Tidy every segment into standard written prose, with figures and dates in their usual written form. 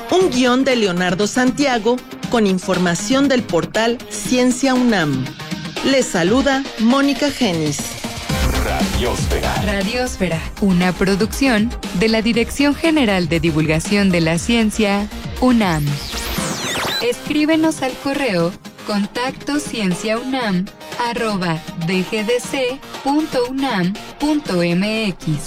Un guión de Leonardo Santiago con información del portal Ciencia UNAM. Les saluda Mónica Genis. Radiosfera. Radiosfera, una producción de la Dirección General de Divulgación de la Ciencia, UNAM. Escríbenos al correo contactocienciaunam@dgdc.unam.mx.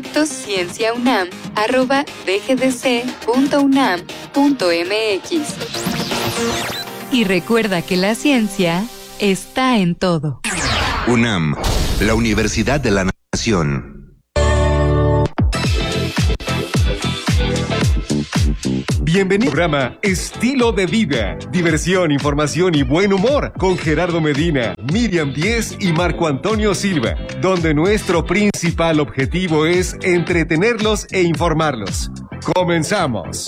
contactocienciaunam@dgdc.unam.mx. Y recuerda que la ciencia está en todo. UNAM, la Universidad de la Nación. Bienvenido al programa Estilo de Vida, diversión, información y buen humor con Gerardo Medina, Miriam Díez y Marco Antonio Silva, donde nuestro principal objetivo es entretenerlos e informarlos. ¡Comenzamos!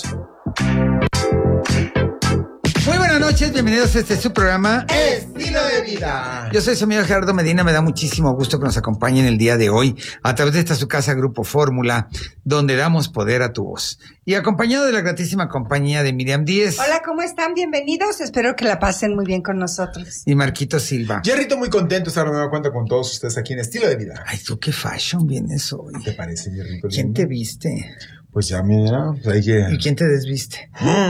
Muy buenas noches, bienvenidos a su programa Estilo de Vida. Yo soy su amigo Gerardo Medina, me da muchísimo gusto que nos acompañen el día de hoy a través de esta su casa Grupo Fórmula, donde damos poder a tu voz. Y acompañado de la gratísima compañía de Miriam Díez. Hola, ¿cómo están? Bienvenidos, espero que la pasen muy bien con nosotros. Y Marquito Silva. Jerrito, muy contento de estar de nueva cuenta con todos ustedes aquí en Estilo de Vida. Ay, tú qué fashion vienes hoy. ¿Qué te parece, Jerrito? ¿Quién te viste? Pues ya, mira, pues hay que... ¿Y quién te desviste?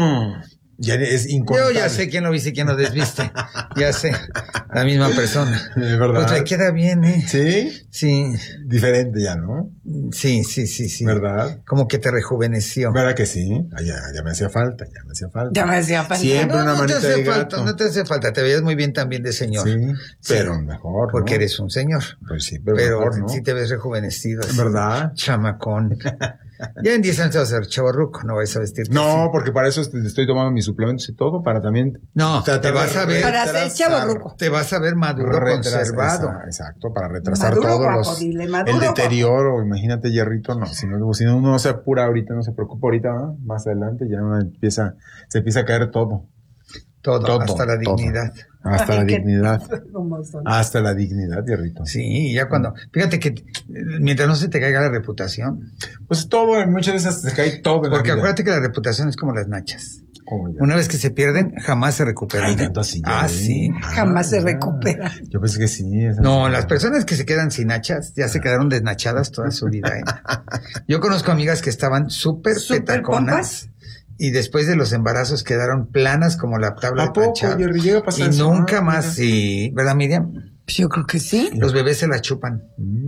Ya es incontable. Yo ya sé quién lo viste y quién lo desviste. Ya sé, la misma persona. Es verdad. Pues le queda bien, ¿eh? ¿Sí? Sí. Diferente ya, ¿no? Sí. ¿Verdad? Como que te rejuveneció. ¿Verdad que sí? Ya me hacía falta. Ya me hacía falta. Siempre una manita de gato. No te hace falta, te veías muy bien también de señor. Sí, pero mejor, porque ¿no? eres un señor. Pues sí, pero mejor, ¿no? sí te ves rejuvenecido. Así, ¿verdad? Chamacón. Ya en 10 años te vas a ser chavorruco, no vais a vestirte No, así. porque para eso estoy tomando mis suplementos y todo, para también... No, te vas a ver... Para ser chavorruco. Te vas a ver maduro, conservado. Exacto, para retrasar Maduro, todos guapo, los... dile, maduro, el deterioro, imagínate, Jerrito, no. Si no uno no se apura ahorita, no se preocupa ahorita, ¿no? Más adelante ya uno se empieza a caer todo. Todo, hasta la dignidad. Hasta la dignidad. ¿Cómo son? Hasta la dignidad, Jerrito. Sí, ya cuando... Fíjate que mientras no se te caiga la reputación. Pues todo, muchas veces se cae todo en la Porque vida. acuérdate que la reputación es como las nachas. ¿Cómo ya? Una vez que se pierden, jamás se recuperan. Ay, tanto así. Sí. Jamás se recupera. Yo pensé que sí. No, las personas que se quedan sin nachas ya se quedaron desnachadas toda su vida. Yo conozco amigas que estaban súper petaconas y después de los embarazos quedaron planas como la tabla de planchar. Jerry, llega a pasar Y eso, nunca ¿no? más, sí. ¿Verdad, Miriam? Pues yo creo que sí. Los bebés se la chupan.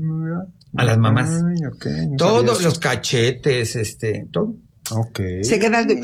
A las mamás. Ay, okay, no Todos sabía los eso. cachetes, todo. Ok. Se queda el de...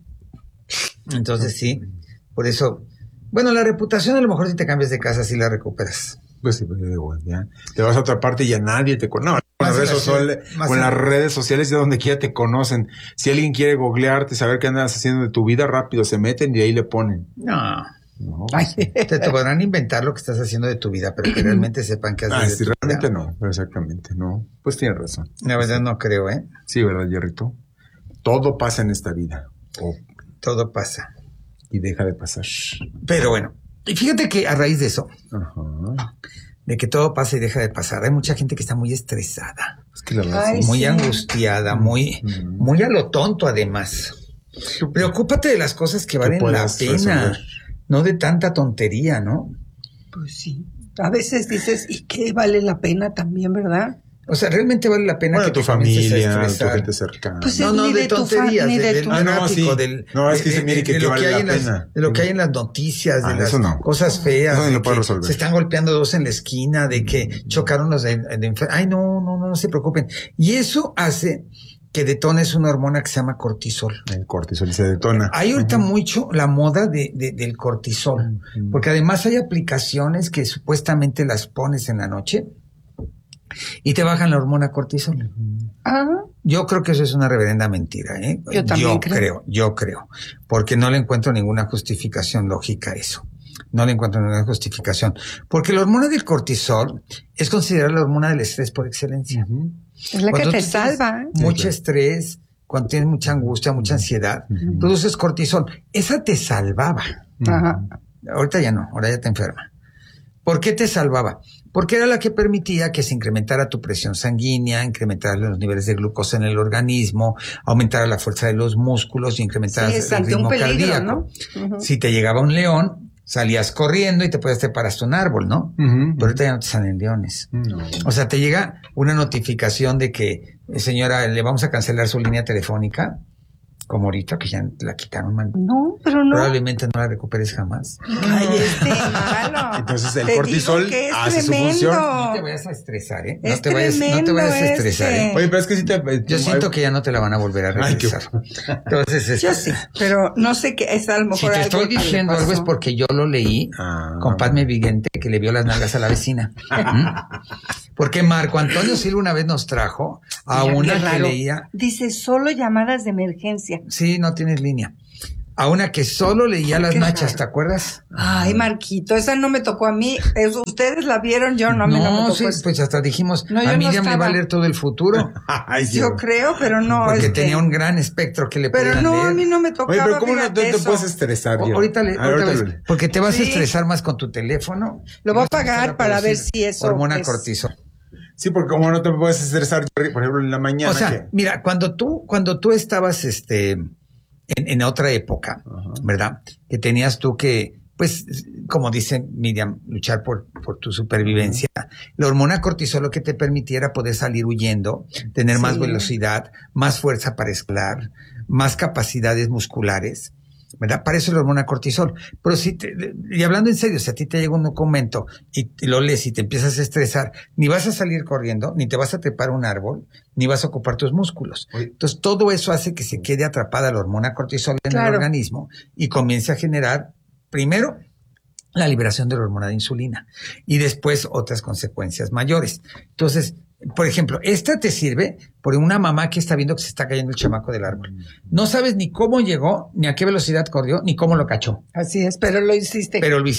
Entonces sí, por eso... Bueno, la reputación a lo mejor si te cambias de casa sí la recuperas. Pues sí, pues digo, ya. Te vas a otra parte y ya nadie te conoce. No, con las Más redes sociales de donde quiera te conocen. Si alguien quiere googlearte, saber qué andas haciendo de tu vida, rápido se meten y ahí le ponen. No. No. Ay, te podrán inventar lo que estás haciendo de tu vida, pero que realmente sepan que haces de Sí, tu realmente vida. no, exactamente, no. Pues tienes razón. La verdad no creo, ¿eh? Sí, ¿verdad, Jerrito? Todo pasa en esta vida. Todo pasa. Y deja de pasar. Pero bueno, y fíjate que a raíz de eso, Ajá. de que todo pasa y deja de pasar, hay mucha gente que está muy estresada, Es que la verdad Ay, sí. muy sí. angustiada, muy a lo tonto además. Preocúpate de las cosas que valen la puedas pena, resolver. no de tanta tontería, ¿no? Pues sí. A veces dices, ¿y qué vale la pena también, verdad? O sea, realmente vale la pena Bueno, que tu te comiences a familia, tu estresar. gente cercana. Pues No, ni de de tu tonterías, ni de del tu- tráfico, sí. No, es que dice, mire, que lo vale que hay la en pena. de lo que hay en las noticias, de las eso no. cosas feas, Eso no de lo puede que resolver. se están golpeando dos en la esquina, de que chocaron los de Ay, no se preocupen. Y eso hace que detones una hormona que se llama cortisol. El cortisol se detona. Hay ahorita mucho la moda del cortisol, porque además hay aplicaciones que supuestamente las pones en la noche y te bajan la hormona cortisol. Ah, Yo creo que eso es una reverenda mentira, ¿eh? Yo también creo. Yo creo, porque no le encuentro ninguna justificación lógica a eso. No le encuentro ninguna justificación. Porque la hormona del cortisol es considerada la hormona del estrés por excelencia. es la que Cuando te tú tienes salva. mucho estrés, cuando tienes mucha angustia, mucha ansiedad, produces cortisol. Esa te salvaba. Ajá. Ahorita ya no, ahora ya te enferma. ¿Por qué te salvaba? porque era la que permitía que se incrementara tu presión sanguínea, incrementara los niveles de glucosa en el organismo, aumentara la fuerza de los músculos y incrementara el ritmo cardíaco. ¿No? Uh-huh. Si te llegaba un león, salías corriendo y te podías trepar hasta un árbol, ¿no? Uh-huh. Pero ahorita ya no te salen leones. No. O sea, te llega una notificación de que, señora, le vamos a cancelar su línea telefónica, como ahorita que ya la quitaron, man. No, pero no. Probablemente no la recuperes jamás. Ay, malo. Entonces el cortisol hace su función. No te vayas a estresar, ¿eh? No te vayas a estresar, ¿eh? Oye, pero es que sí yo siento que ya no te la van a volver a regresar. Entonces, yo sí, pero no sé qué es a lo mejor. Si te estoy diciendo algo es porque yo lo leí con Padme Vigente, que le vio las nalgas a la vecina. Porque Marco Antonio Silva una vez nos trajo a una que leía. Dice, solo llamadas de emergencia. Sí, no tienes línea. A una que solo leía las nachas, ¿te acuerdas? Ay, Marquito, esa no me tocó a mí. Eso, ustedes la vieron, yo no, a mí no me tocó. Sí, pues hasta dijimos, a Miriam le va a leer todo el futuro. Ay, yo creo, pero no. Porque tenía un gran espectro que le podían leer. Pero no, leer. a mí no me tocaba. Oye, pero ¿cómo no te puedes estresar? Ahorita porque te vas a estresar más con tu teléfono. Lo voy a pagar para ver si eso hormona cortisol. Sí, porque como no te puedes estresar, por ejemplo, en la mañana. O sea, mira, cuando tú estabas en otra época, ¿verdad? Que tenías tú que, pues, como dice Miriam, luchar por tu supervivencia. La hormona cortisol lo que te permitiera poder salir huyendo, tener más velocidad, más fuerza para escalar, más capacidades musculares, ¿verdad? Para eso la hormona cortisol. Pero y hablando en serio, si a ti te llega un documento y lo lees y te empiezas a estresar, ni vas a salir corriendo, ni te vas a trepar a un árbol, ni vas a ocupar tus músculos. Entonces, todo eso hace que se quede atrapada la hormona cortisol en el organismo y comience a generar, primero, la liberación de la hormona de insulina y después otras consecuencias mayores. Entonces, por ejemplo, esta te sirve por una mamá que está viendo que se está cayendo el chamaco del árbol. No sabes ni cómo llegó, ni a qué velocidad corrió, ni cómo lo cachó. Así es, pero lo hiciste.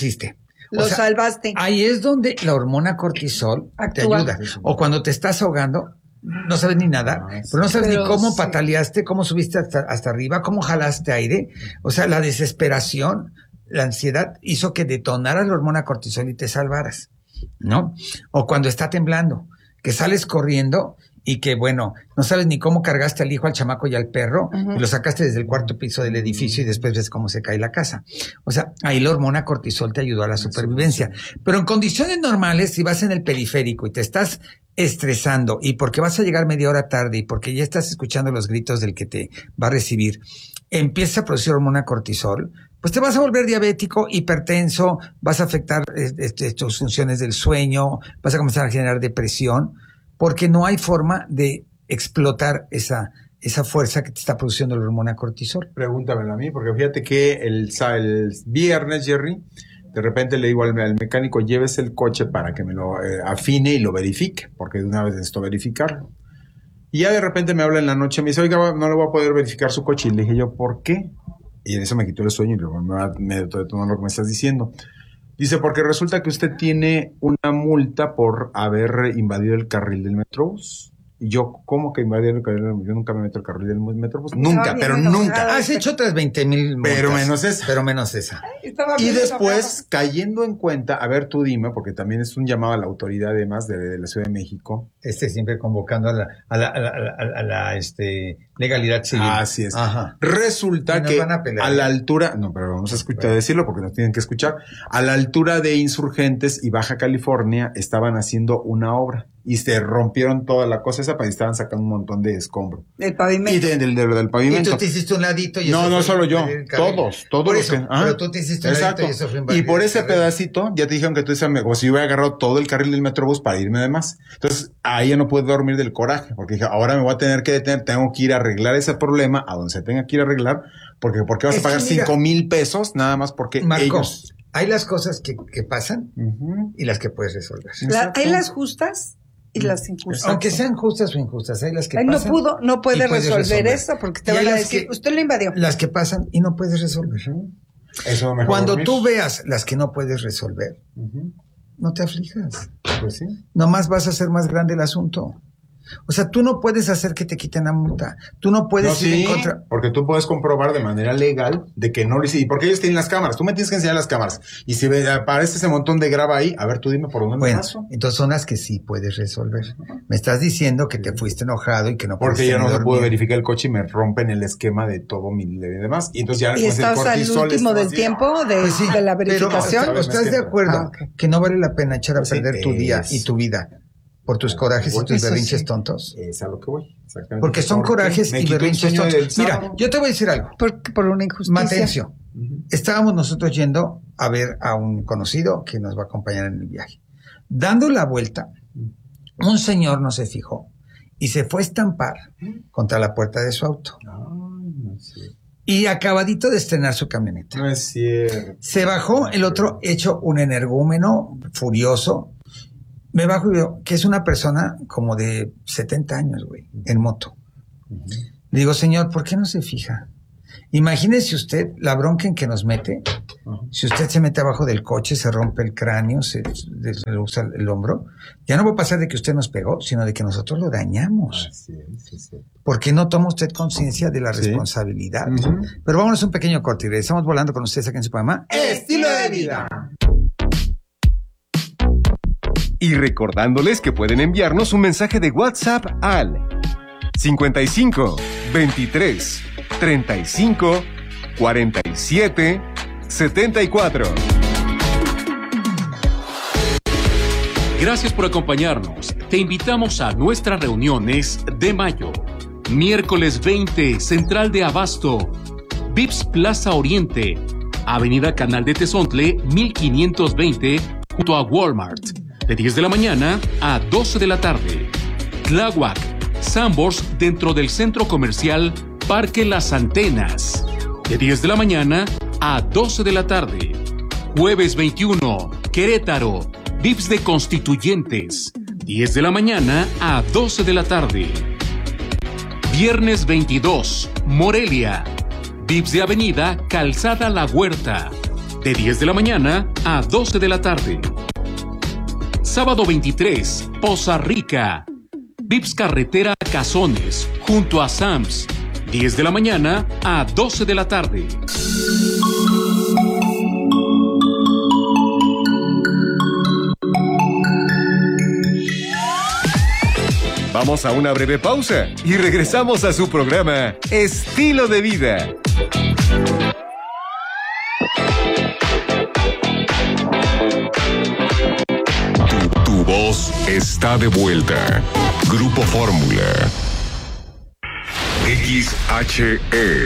Lo salvaste. Ahí es donde la hormona cortisol te ayuda. O cuando te estás ahogando, no sabes ni nada, pero no sabes ni cómo pataleaste, cómo subiste hasta arriba, cómo jalaste aire. O sea, la desesperación, la ansiedad hizo que detonaras la hormona cortisol y te salvaras, ¿no? O cuando está temblando, que sales corriendo y que, bueno, no sabes ni cómo cargaste al hijo, al chamaco y al perro, y lo sacaste desde el cuarto piso del edificio y después ves cómo se cae la casa. O sea, ahí la hormona cortisol te ayudó a la supervivencia. Pero en condiciones normales, si vas en el periférico y te estás estresando y porque vas a llegar media hora tarde y porque ya estás escuchando los gritos del que te va a recibir, empieza a producir hormona cortisol, pues te vas a volver diabético, hipertenso, vas a afectar tus funciones del sueño, vas a comenzar a generar depresión, porque no hay forma de explotar esa fuerza que te está produciendo la hormona cortisol. Pregúntamelo a mí, porque fíjate que el viernes, Jerry, de repente le digo al mecánico, llévese el coche para que me lo afine y lo verifique, porque de una vez necesito verificarlo. Y ya de repente me habla en la noche, me dice, oiga, no le voy a poder verificar su coche. Y le dije yo, ¿por qué? Y en eso me quitó el sueño y luego me detonó lo que me estás diciendo. Dice, porque resulta que usted tiene una multa por haber invadido el carril del Metrobús. Y yo, ¿cómo que invadir el carril? Yo nunca me meto el carril del Metrobús. Nunca, pero nunca. Has hecho otras 20,000 multas. Pero menos esa. Y después, cayendo en cuenta, a ver, tú dime, porque también es un llamado a la autoridad además de la Ciudad de México. Siempre convocando a la legalidad civil. Así es. Ajá. Resulta que a la altura, no, pero vamos a escuchar decirlo porque nos tienen que escuchar, a la altura de Insurgentes y Baja California estaban haciendo una obra. Y se rompieron toda la cosa esa, y estaban sacando un montón de escombro. Del pavimento. Y del pavimento. Y tú te hiciste un ladito. Y no solo yo. Todos. Por eso, pero tú te hiciste un ladito y eso fue invadir. Y por ese pedacito, ya te dijeron que tú dices, o si hubiera agarrado todo el carril del Metrobús para irme de más. Entonces, ahí ya no pude dormir del coraje, porque dije, ahora me voy a tener que detener, tengo que ir a arreglar ese problema, a donde se tenga que ir a arreglar, porque vas a pagar 5,000 pesos, nada más porque Marco, ellos... Hay las cosas que pasan y las que puedes resolver. Hay las justas y las injustas. Aunque sean justas o injustas, hay las que pasan. No puede resolver eso porque te van a decir, usted lo invadió. Las que pasan y no puedes resolver. Eso mejor cuando dormir. tú veas las que no puedes resolver, no te aflijas. Pues sí. Nomás vas a hacer más grande el asunto. O sea, tú no puedes hacer que te quiten la multa. Tú no puedes ir en contra. Porque tú puedes comprobar de manera legal de que no lo hiciste. ¿Y porque ellos tienen las cámaras? Tú me tienes que enseñar las cámaras. Y si aparece ese montón de grava ahí, a ver, tú dime por dónde me paso. Entonces son las que sí puedes resolver. Me estás diciendo que te fuiste enojado y que no puedes. Porque ya no se pudo verificar el coche y me rompen el esquema de todo mi demás. Y entonces ya ¿Y estás al último del tiempo de la verificación? Pero ¿estás de acuerdo que no vale la pena echar a perder tu día y tu vida por tus corajes y tus berrinches tontos? Es a lo que voy, exactamente. Porque son corajes y berrinches tontos. Mira, yo te voy a decir algo. Por una injusticia. Matencio. Estábamos nosotros yendo a ver a un conocido que nos va a acompañar en el viaje. Dando la vuelta, un señor no se fijó y se fue a estampar contra la puerta de su auto. No es cierto. Y acabadito de estrenar su camioneta. No es cierto. Se bajó el otro hecho un energúmeno, furioso. Me bajo y veo que es una persona como de 70 años, güey, en moto. Le digo, señor, ¿por qué no se fija? Imagínese usted la bronca en que nos mete. Si usted se mete abajo del coche, se rompe el cráneo, se usa el hombro. Ya no va a pasar de que usted nos pegó, sino de que nosotros lo dañamos. Sí. Porque no toma usted conciencia de la responsabilidad. Pero vámonos a un pequeño corte y regresamos volando con ustedes aquí en su programa Estilo de Vida. Y recordándoles que pueden enviarnos un mensaje de WhatsApp al 55 23 35 47 74. Gracias por acompañarnos. Te invitamos a nuestras reuniones de mayo. Miércoles 20, Central de Abasto, Vips Plaza Oriente, Avenida Canal de Tezontle, 1520, junto a Walmart, de 10 de la mañana a 12 de la tarde. Tláhuac, Sambors, dentro del Centro Comercial Parque Las Antenas, de 10 de la mañana a 12 de la tarde. Jueves 21, Querétaro, Vips de Constituyentes, 10 de la mañana a 12 de la tarde. Viernes 22, Morelia, Vips de Avenida Calzada La Huerta, de 10 de la mañana a 12 de la tarde. Sábado 23, Poza Rica, Vips Carretera Cazones, junto a Sams, 10 de la mañana a 12 de la tarde. Vamos a una breve pausa y regresamos a su programa Estilo de Vida. Tu voz está de vuelta. Grupo Fórmula. XHE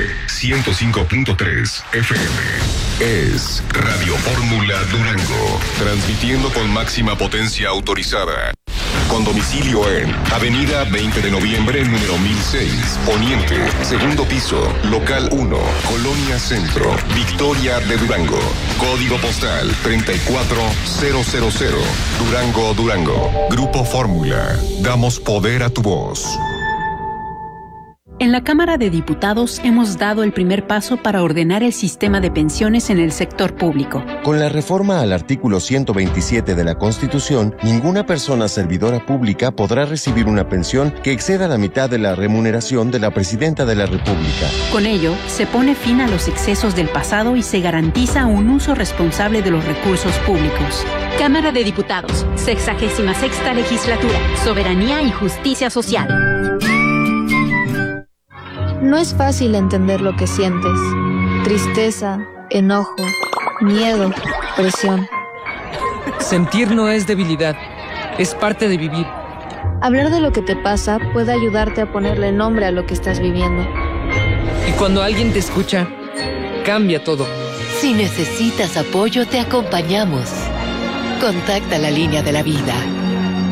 105.3 FM. Es Radio Fórmula Durango. Transmitiendo con máxima potencia autorizada. Con domicilio en Avenida 20 de Noviembre, número 1006, Poniente, segundo piso, local 1, Colonia Centro, Victoria de Durango. Código postal 34000, Durango, Durango. Grupo Fórmula. Damos poder a tu voz. En la Cámara de Diputados hemos dado el primer paso para ordenar el sistema de pensiones en el sector público. Con la reforma al artículo 127 de la Constitución, ninguna persona servidora pública podrá recibir una pensión que exceda la mitad de la remuneración de la Presidenta de la República. Con ello, se pone fin a los excesos del pasado y se garantiza un uso responsable de los recursos públicos. Cámara de Diputados, 66ª Legislatura, Soberanía y Justicia Social. No es fácil entender lo que sientes. Tristeza, enojo, miedo, presión. Sentir no es debilidad, es parte de vivir. Hablar de lo que te pasa puede ayudarte a ponerle nombre a lo que estás viviendo. Y cuando alguien te escucha, cambia todo. Si necesitas apoyo, te acompañamos. Contacta la línea de la vida.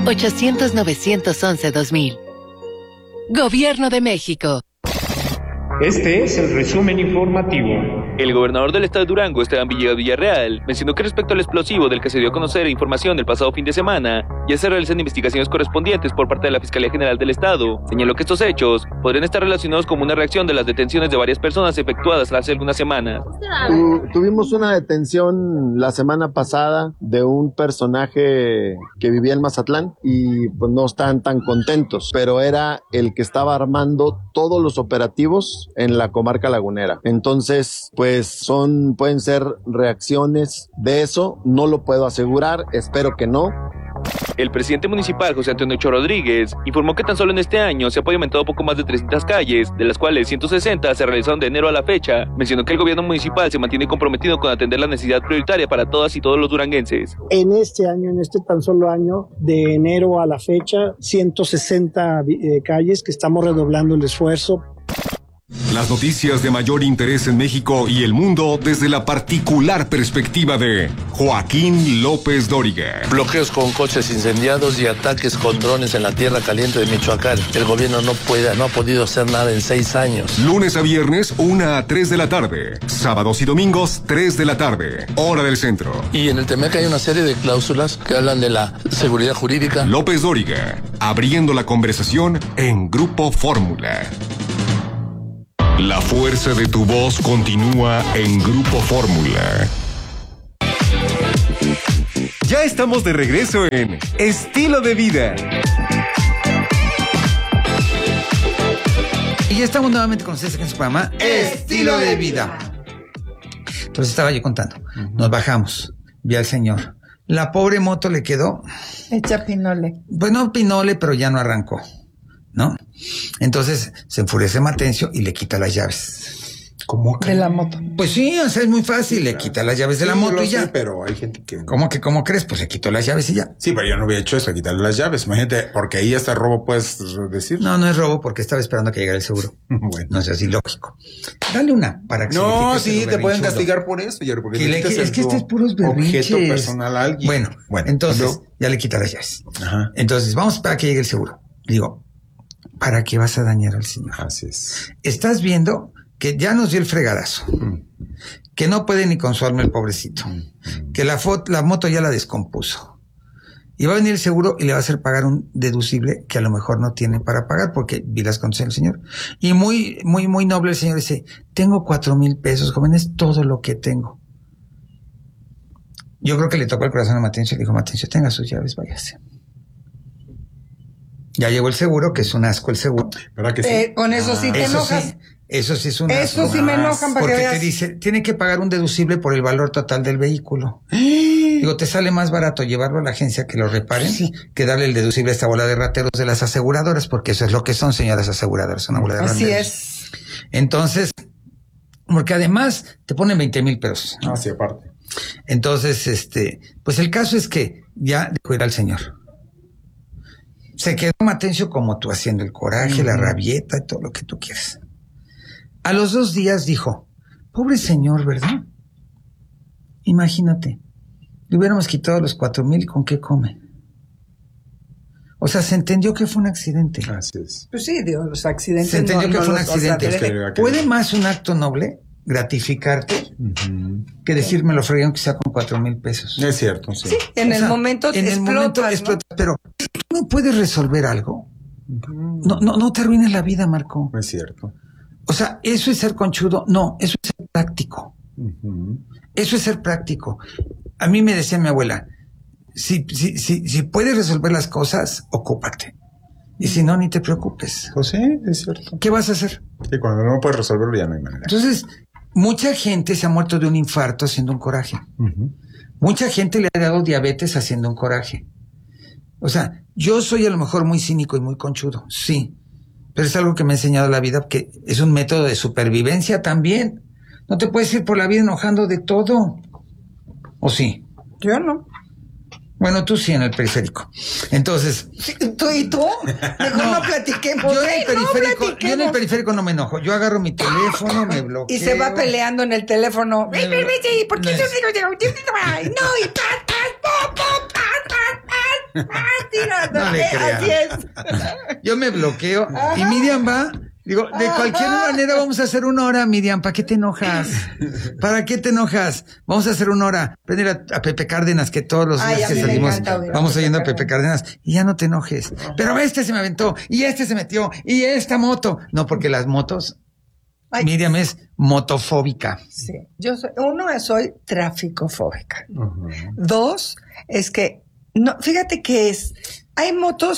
800-911-2000. Gobierno de México. Este es el resumen informativo. El gobernador del estado de Durango, Esteban Villegas Villarreal, mencionó que respecto al explosivo del que se dio a conocer información el pasado fin de semana, ya se realizan investigaciones correspondientes por parte de la Fiscalía General del Estado. Señaló que estos hechos podrían estar relacionados como una reacción de las detenciones de varias personas efectuadas hace algunas semanas. Tuvimos una detención la semana pasada de un personaje que vivía en Mazatlán y pues no están tan contentos, pero era el que estaba armando todos los operativos en la comarca lagunera. Entonces, pues pueden ser reacciones de eso, no lo puedo asegurar, espero que no. El presidente municipal, José Antonio Ochoa Rodríguez, informó que tan solo en este año se ha pavimentado poco más de 300 calles, de las cuales 160 se realizaron de enero a la fecha. Mencionó que el gobierno municipal se mantiene comprometido con atender la necesidad prioritaria para todas y todos los duranguenses. En este tan solo año, de enero a la fecha, 160 calles que estamos redoblando el esfuerzo. Las noticias de mayor interés en México y el mundo desde la particular perspectiva de Joaquín López Dóriga. Bloqueos con coches incendiados y ataques con drones en la tierra caliente de Michoacán. El gobierno no ha podido hacer nada en 6 años. Lunes a viernes, 1 a 3 de la tarde. Sábados y domingos, 3 de la tarde. Hora del centro. Y en el TEMEC hay una serie de cláusulas que hablan de la seguridad jurídica. López Dóriga, abriendo la conversación en Grupo Fórmula. La fuerza de tu voz continúa en Grupo Fórmula. Ya estamos de regreso en Estilo de Vida. Y ya estamos nuevamente con ustedes en su programa Estilo de Vida. Entonces estaba yo contando. Nos bajamos. Vi al señor. La pobre moto le quedó hecha pinole. Pues no pinole, pero ya no arrancó, ¿no? Entonces se enfurece Matencio y le quita las llaves. ¿Cómo que? De la moto. Pues sí, o sea, es muy fácil, le quita las llaves de la moto y ya. Sí, pero hay gente que... ¿Cómo crees? Pues le quitó las llaves y ya. Sí, pero yo no hubiera hecho eso, quitarle las llaves. Imagínate, porque ahí hasta robo puedes decir. No es robo porque estaba esperando que llegara el seguro. Bueno. No es así lógico. Dale una para que no, sí, te pueden castigar por eso, porque es que este es puros berrinches. Objeto personal a alguien. Bueno, entonces ya le quita las llaves. Ajá. Entonces vamos para que llegue el seguro. Digo, ¿para qué vas a dañar al señor? Así es. Estás viendo que ya nos dio el fregadazo, que no puede ni con su alma el pobrecito, que la moto ya la descompuso. Y va a venir el seguro y le va a hacer pagar un deducible que a lo mejor no tiene para pagar, porque vi las condiciones del señor. Y muy noble el señor dice, tengo 4,000 pesos, joven, es todo lo que tengo. Yo creo que le tocó el corazón a Matencio y le dijo, Matencio, tenga sus llaves, váyase. Ya llegó el seguro, que es un asco el seguro. ¿Verdad que sí? Con eso sí te enojas. Sí, eso sí es un asco. Eso sí me enojan para porque que veas. Te dice, tiene que pagar un deducible por el valor total del vehículo. Digo, te sale más barato llevarlo a la agencia que lo reparen que darle el deducible a esta bola de rateros de las aseguradoras, porque eso es lo que son, señoras aseguradoras, una bola de rateros. Así es. Entonces, porque además te ponen 20,000 pesos. Ah, sí, aparte. Entonces, pues el caso es que ya dejó ir al señor. Se quedó Matencio como tú, haciendo el coraje, la rabieta y todo lo que tú quieras. A los 2 días dijo, pobre señor, ¿verdad? Imagínate, le hubiéramos quitado los 4,000, ¿con qué come? O sea, se entendió que fue un accidente. Así es. Pues sí, digo, los accidentes. Se entendió que fue un accidente. ¿Puede más un acto noble gratificarte que decir me lo fregué aunque sea con 4,000 pesos? Es cierto, sí. Sí, en el momento explotas, ¿no? Pero tú no puedes resolver algo. No te arruines la vida, Marco. Es cierto. O sea, eso es ser conchudo. No, eso es ser práctico. Eso es ser práctico. A mí me decía mi abuela, si puedes resolver las cosas, ocúpate. Y si no, ni te preocupes. Pues sí, es cierto. ¿Qué vas a hacer? Sí, cuando no puedes resolverlo ya no hay manera. Entonces, mucha gente se ha muerto de un infarto haciendo un coraje. Mucha gente le ha dado diabetes haciendo un coraje. O sea, yo soy a lo mejor muy cínico y muy conchudo, sí. Pero es algo que me ha enseñado la vida, que es un método de supervivencia también. No te puedes ir por la vida enojando de todo. ¿O sí? Yo no. Bueno, tú sí en el periférico. Entonces... ¿Tú y tú? Mejor no platiquemos. Yo en el periférico no me enojo. Yo agarro mi teléfono, me bloqueo. Y se va peleando en el teléfono. ¿Por qué no le creas. Yo me bloqueo y Miriam va Digo, de cualquier manera vamos a hacer 1 hora, Miriam. ¿Para qué te enojas? ¿Para qué te enojas? Vamos a hacer 1 hora. Prender a Pepe Cárdenas, que todos los días que salimos vamos oyendo a Pepe Cárdenas. Y ya no te enojes. Pero este se me aventó, y este se metió, y esta moto. No, porque las motos... Miriam es motofóbica. Sí. Soy tráficofóbica. 2, es que, no, fíjate que hay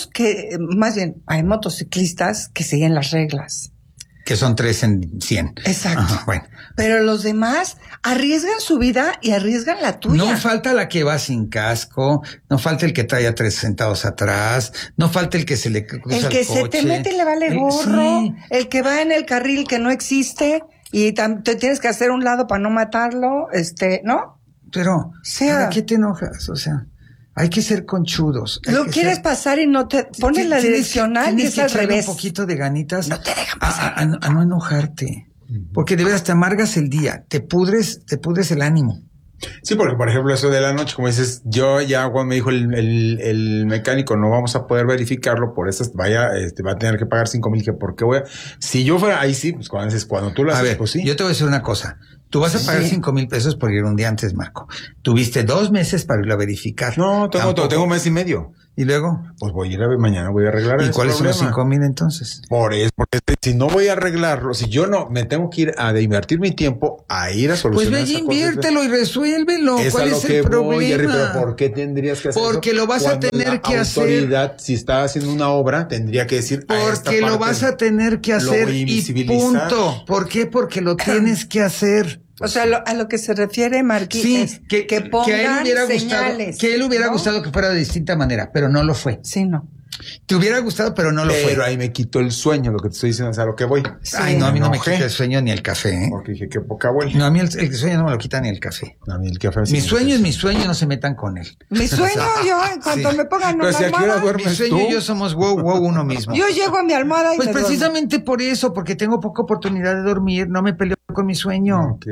hay motociclistas que siguen las reglas. Que son 3 en 100. Exacto. Ajá, bueno. Pero los demás arriesgan su vida y arriesgan la tuya. No falta la que va sin casco, no falta el que trae a 3 sentados atrás, no falta el que se le cruza el que el coche. Se te mete y le vale gorro, sí. El que va en el carril que no existe y te tienes que hacer a un lado para no matarlo, ¿no? Pero, ¿para qué te enojas? O sea, hay que ser conchudos. Lo quieres pasar y no te pones la direccional y es al revés. Un poquito de ganitas. No te dejan pasar. A no enojarte. Porque de veras te amargas el día, te pudres el ánimo. Sí, porque por ejemplo eso de la noche, como dices, yo ya cuando me dijo el mecánico, no vamos a poder verificarlo por eso, va a tener que pagar 5,000, que por qué voy a... Si yo fuera ahí sí, pues cuando tú lo haces, pues sí. Yo te voy a decir una cosa. Tú vas a pagar 5,000 pesos por ir un día antes, Marco. Tuviste 2 meses para irlo a verificar. No, tengo 1 mes y medio. ¿Y luego? Pues mañana voy a arreglar. ¿Y cuáles son los 5,000 entonces? Porque si no voy a arreglarlo, si yo no me tengo que ir a invertir mi tiempo a ir a solucionar. Pues ve y inviértelo y resuélvelo. ¿Cuál es el problema? Jerry, pero ¿por qué tendrías que hacer eso? Porque lo vas a tener que hacer. La autoridad, si está haciendo una obra, tendría que decir. Porque lo vas a tener que hacer y punto. ¿Por qué? Porque lo tienes que hacer. O sea, a lo que se refiere Marquín es que pongan a él hubiera señales. Que a él hubiera gustado que fuera de distinta manera, pero no lo fue. Sí, no. Te hubiera gustado, pero no lo fue. Pero ahí me quitó el sueño, lo que te estoy diciendo, o sea, a lo que voy. Ay, no, a mí no me quita el sueño ni el café, ¿eh? Porque dije, qué poca vuelta. No, a mí el sueño no me lo quita ni el café. A mí el café mi sueño es mi sueño, no se metan con él. Mi sueño, yo, en cuanto me pongan una almohada. Mi sueño y yo somos wow uno mismo. Yo llego a mi almohada y pues precisamente por eso, porque tengo poca oportunidad de dormir, no me peleo con mi sueño. Ok.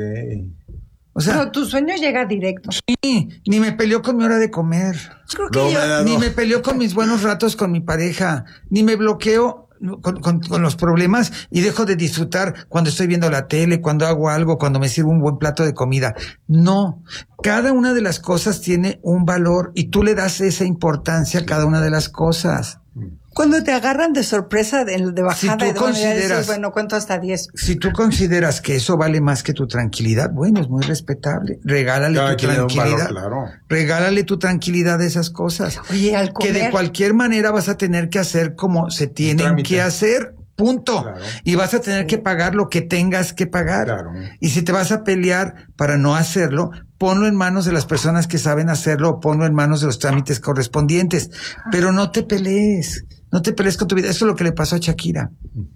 O sea, pero tu sueño llega directo. Sí, ni me peleó con mi hora de comer. Ni me peleó con mis buenos ratos con mi pareja. Ni me bloqueo con los problemas y dejo de disfrutar cuando estoy viendo la tele, cuando hago algo, cuando me sirvo un buen plato de comida. No, cada una de las cosas tiene un valor y tú le das esa importancia a cada una de las cosas. Cuando te agarran de sorpresa de bajada, si tú consideras, bueno, cuento hasta 10. Si tú consideras que eso vale más que tu tranquilidad, bueno, es muy respetable. Regálale tu tranquilidad. Claro. Regálale tu tranquilidad de esas cosas. Oye, al comer, que de cualquier manera vas a tener que hacer como se tienen que hacer. Punto. Claro. Y vas a tener que pagar lo que tengas que pagar. Claro. Y si te vas a pelear para no hacerlo, ponlo en manos de las personas que saben hacerlo o ponlo en manos de los trámites correspondientes. Pero no te pelees. No te pelees con tu vida. Eso es lo que le pasó a Shakira.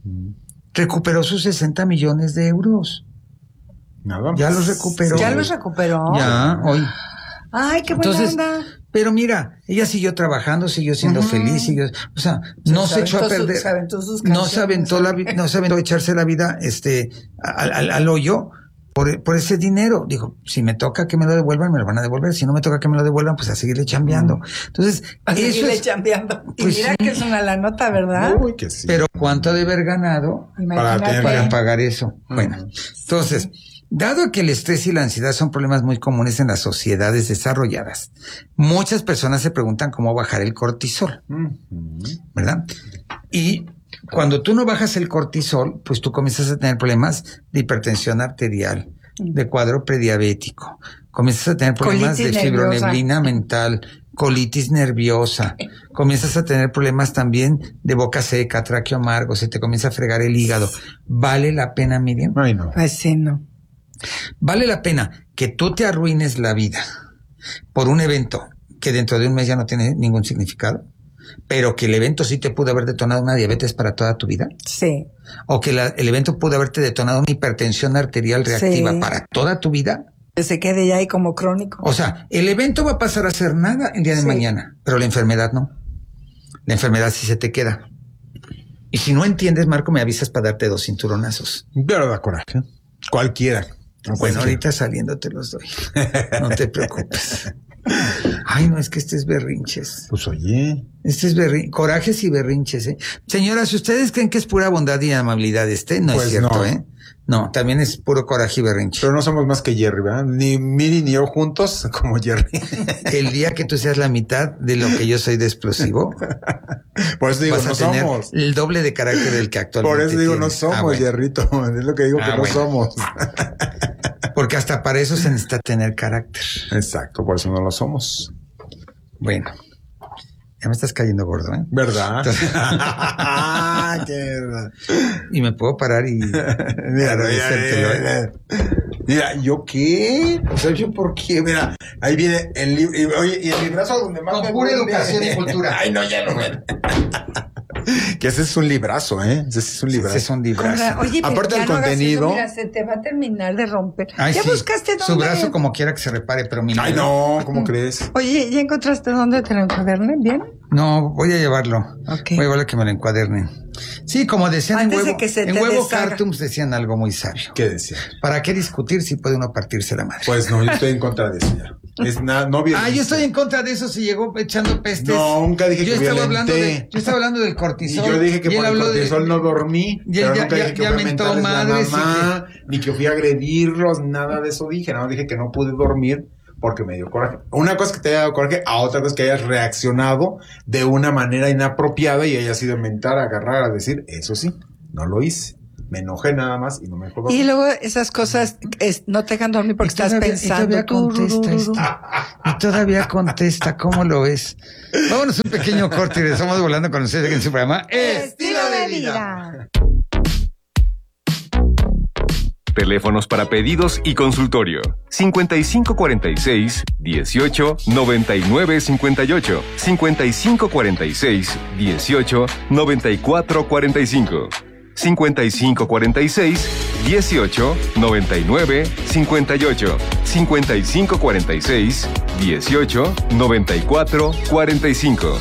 Recuperó sus 60 millones de euros. Nada más. Ya los recuperó. Ya los recuperó. Ya, hoy. Ay, qué buena onda. Pero mira, ella siguió trabajando, siguió siendo feliz, o sea, no se echó a perder, no se aventó a echarse la vida, al hoyo por ese dinero. Dijo, si me toca que me lo devuelvan, me lo van a devolver. Si no me toca que me lo devuelvan, pues a seguirle chambeando. Entonces, a seguirle chambeando. Y pues mira que es una la nota, ¿verdad? Uy, que sí. Pero ¿cuánto ha de haber ganado para pagar eso? Bueno, entonces, dado que el estrés y la ansiedad son problemas muy comunes en las sociedades desarrolladas, muchas personas se preguntan cómo bajar el cortisol, ¿verdad? Y cuando tú no bajas el cortisol, pues tú comienzas a tener problemas de hipertensión arterial, de cuadro prediabético, comienzas a tener problemas de fibroneblina mental, colitis nerviosa, comienzas a tener problemas también de boca seca, tráqueo amargo, se te comienza a fregar el hígado. ¿Vale la pena, Miriam? Ay, no. Pues sí, no. ¿Vale la pena que tú te arruines la vida por un evento que dentro de un mes ya no tiene ningún significado? Pero que el evento sí te pudo haber detonado una diabetes para toda tu vida. Sí. O que el evento pudo haberte detonado una hipertensión arterial reactiva para toda tu vida. Que se quede ya ahí como crónico. O sea, el evento va a pasar a ser nada el día de mañana, pero la enfermedad no. La enfermedad sí se te queda. Y si no entiendes, Marco, me avisas para darte 2 cinturonazos. Pero da coraje. Cualquiera. Bueno, ahorita saliendo te los doy. No te preocupes. Ay, no, es que este es berrinches. Pues oye. Este es corajes y berrinches, ¿eh? Señoras, si ustedes creen que es pura bondad y amabilidad no pues es cierto, no. ¿eh? No, también es puro coraje y berrinche. Pero no somos más que Jerry, ¿verdad? Ni Miri ni yo juntos como Jerry. El día que tú seas la mitad de lo que yo soy de explosivo, por eso digo, vas a no tener somos. el doble de carácter del que actualmente Por eso digo, tienes. no somos, bueno. Jerrito. Es lo que digo, que no somos. Porque hasta para eso se necesita tener carácter. Exacto, por eso no lo somos. Bueno. Ya me estás cayendo gordo, ¿eh? ¿Verdad? Entonces, y me puedo parar y Mira, ¿yo qué? O sea, ¿yo por qué? Mira, ahí viene el libro. Oye, y el librazo donde más con pura educación y cultura. Ay, no, ya no, güey. Que ese es un librazo, ¿eh? Ese es un librazo. Ese es un librazo. Oye, pero aparte ya del no hagas contenido. eso, mira, se te va a terminar de romper. Ay, ¿Ya sí. buscaste dónde? Su brazo como quiera que se repare, pero mi Ay, no, ¿cómo crees? Oye, ¿ya encontraste dónde te lo encuadernen? ¿Bien? No, voy a llevarlo. Okay. Voy a llevarlo a que me lo encuadernen. Sí, como decían Antes en de Huevo, que se en te Huevo deshaga. Cartoons decían algo muy sabio. ¿Qué decía? ¿Para qué discutir si puede uno partirse la madre? Pues no, yo estoy en contra de eso ya. Es nada, no viene. Yo estoy en contra de eso si llegó echando pestes. No, nunca dije yo que estaba violenté. yo estaba hablando del Y cortisol. yo dije que y él por el habló cortisol no dormí, Y él pero ya- nunca ya- dije que ya fui a mentó mentarles la madres y mamá, ni que fui a agredirlos, nada de eso dije. No, dije que no pude dormir porque me dio coraje. Una cosa es que te haya dado coraje, a otra cosa es que hayas reaccionado de una manera inapropiada y hayas ido a mentar, a agarrar, a decir, eso sí, no lo hice. Me enojé nada más y no me dejó dormir. Y luego esas cosas no te dejan dormir porque estás pensando. Y todavía contesta, ¿cómo lo ves? Vámonos un pequeño corte y regresamos volando con ustedes en su programa Estilo de vida. Teléfonos para pedidos y consultorio. 5546 18 99 58. 5546 18 94 45. 5546 18 99 58. 5546 18 94 45.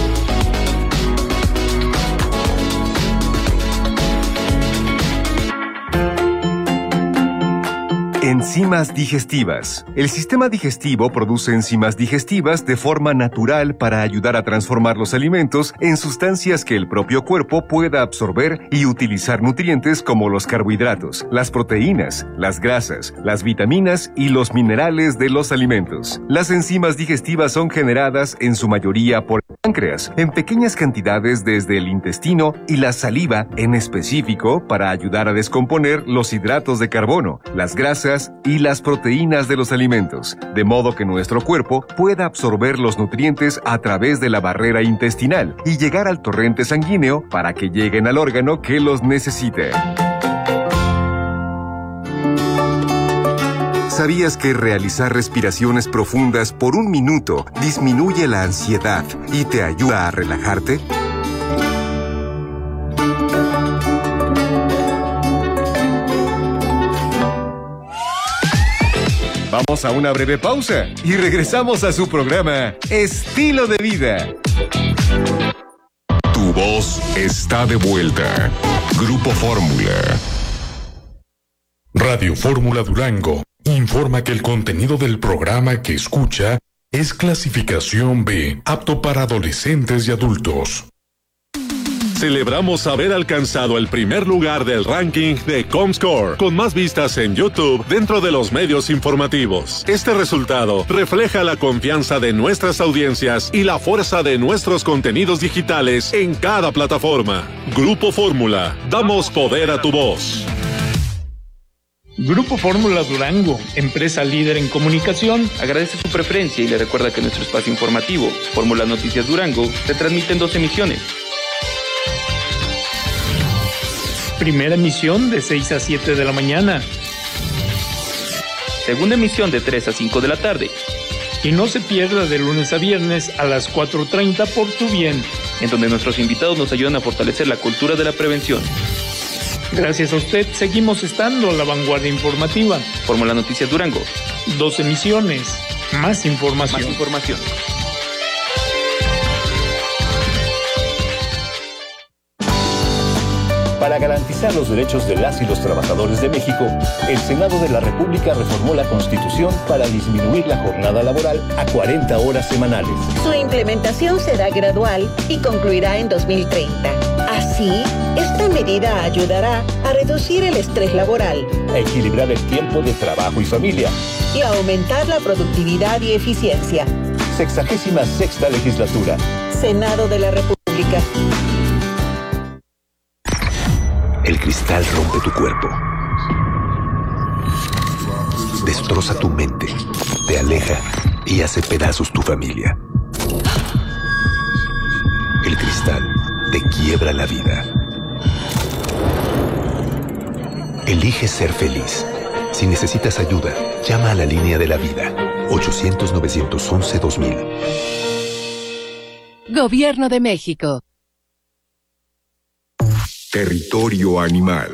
Enzimas digestivas. El sistema digestivo produce enzimas digestivas de forma natural para ayudar a transformar los alimentos en sustancias que el propio cuerpo pueda absorber y utilizar nutrientes como los carbohidratos, las proteínas, las grasas, las vitaminas y los minerales de los alimentos. Las enzimas digestivas son generadas en su mayoría por el páncreas, en pequeñas cantidades desde el intestino y la saliva en específico para ayudar a descomponer los hidratos de carbono, las grasas y las proteínas de los alimentos, de modo que nuestro cuerpo pueda absorber los nutrientes a través de la barrera intestinal y llegar al torrente sanguíneo para que lleguen al órgano que los necesite. ¿Sabías que realizar respiraciones profundas por 1 minuto disminuye la ansiedad y te ayuda a relajarte? Vamos a una breve pausa y regresamos a su programa Estilo de Vida. Tu voz está de vuelta. Grupo Fórmula. Radio Fórmula Durango informa que el contenido del programa que escucha es clasificación B, apto para adolescentes y adultos. Celebramos haber alcanzado el primer lugar del ranking de Comscore, con más vistas en YouTube dentro de los medios informativos. Este resultado refleja la confianza de nuestras audiencias y la fuerza de nuestros contenidos digitales en cada plataforma. Grupo Fórmula, damos poder a tu voz. Grupo Fórmula Durango, empresa líder en comunicación, agradece su preferencia y le recuerda que nuestro espacio informativo, Fórmula Noticias Durango, se transmite en 2 emisiones. Primera emisión de 6 a 7 de la mañana. Segunda emisión de 3 a 5 de la tarde. Y no se pierda de lunes a viernes a las 4:30 por tu bien, en donde nuestros invitados nos ayudan a fortalecer la cultura de la prevención. Gracias a usted, seguimos estando a la vanguardia informativa. Fórmula Noticias Durango. 2 emisiones, más información. Más información. Para garantizar los derechos de las y los trabajadores de México, el Senado de la República reformó la Constitución para disminuir la jornada laboral a 40 horas semanales. Su implementación será gradual y concluirá en 2030. Así, esta medida ayudará a reducir el estrés laboral, a equilibrar el tiempo de trabajo y familia y a aumentar la productividad y eficiencia. 66ª Legislatura. Senado de la República. El cristal rompe tu cuerpo. Destroza tu mente, te aleja y hace pedazos tu familia. El cristal te quiebra la vida. Elige ser feliz. Si necesitas ayuda, llama a la línea de la vida. 800-911-2000. Gobierno de México. Territorio animal.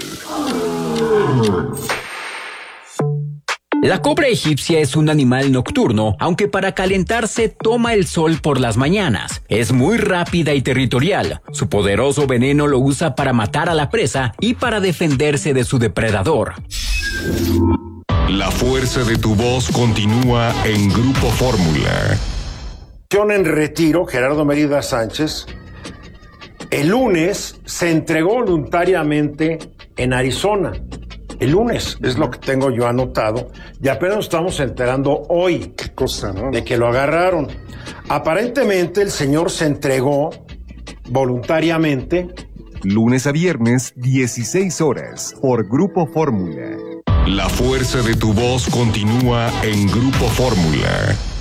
La cobra egipcia es un animal nocturno, aunque para calentarse toma el sol por las mañanas. Es muy rápida y territorial. Su poderoso veneno lo usa para matar a la presa y para defenderse de su depredador. La fuerza de tu voz continúa en Grupo Fórmula. En retiro, Gerardo Mérida Sánchez, el lunes se entregó voluntariamente en Arizona. El lunes, es lo que tengo yo anotado, y apenas nos estamos enterando hoy. Qué cosa, ¿no? De que lo agarraron. Aparentemente el señor se entregó voluntariamente. Lunes a viernes, 16 horas, por Grupo Fórmula. La fuerza de tu voz continúa en Grupo Fórmula.